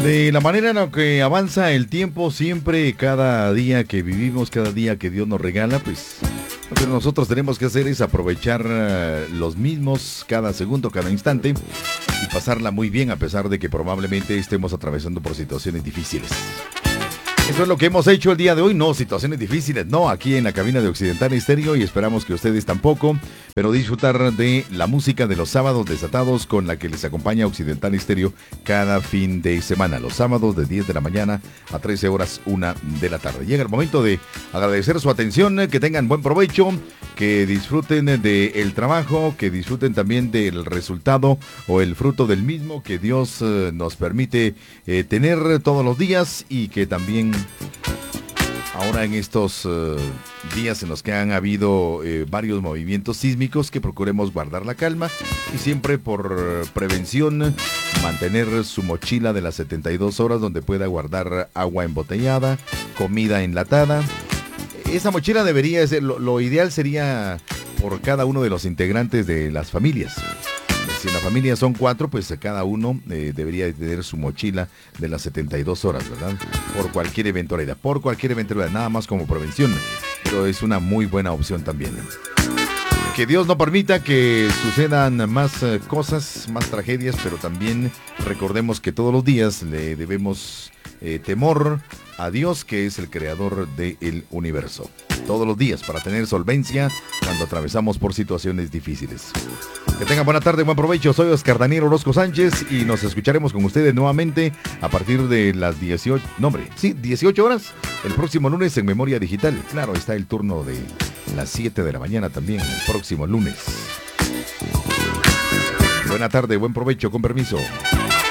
De la manera en la que avanza el tiempo, siempre, cada día que vivimos, cada día que Dios nos regala, pues lo que nosotros tenemos que hacer es aprovechar los mismos cada segundo, cada instante y pasarla muy bien a pesar de que probablemente estemos atravesando por situaciones difíciles. Eso es lo que hemos hecho el día de hoy, no situaciones difíciles, no, aquí en la cabina de Occidental Estéreo, y esperamos que ustedes tampoco, pero disfrutar de la música de los sábados desatados con la que les acompaña Occidental Estéreo cada fin de semana, los sábados de 10 de la mañana a 13 horas 1 de la tarde. Llega el momento de agradecer su atención, que tengan buen provecho, que disfruten del trabajo, que disfruten también del resultado o el fruto del mismo que Dios nos permite tener todos los días, y que también ahora en estos días en los que han habido varios movimientos sísmicos, que procuremos guardar la calma y siempre por prevención mantener su mochila de las 72 horas donde pueda guardar agua embotellada, comida enlatada. Esa mochila debería ser, lo ideal sería por cada uno de los integrantes de las familias. Si en la familia son 4, pues cada uno debería tener su mochila de las 72 horas, ¿verdad? Por cualquier eventualidad, nada más como prevención, pero es una muy buena opción también. Que Dios no permita que sucedan más cosas, más tragedias, pero también recordemos que todos los días le debemos temor a Dios, que es el creador del universo. Todos los días, para tener solvencia cuando atravesamos por situaciones difíciles. Que tengan buena tarde, buen provecho. Soy Oscar Daniel Orozco Sánchez y nos escucharemos con ustedes nuevamente a partir de las 18 horas el próximo lunes en Memoria Digital. Claro, está el turno de las 7 de la mañana también el próximo lunes. Buena tarde, buen provecho, con permiso.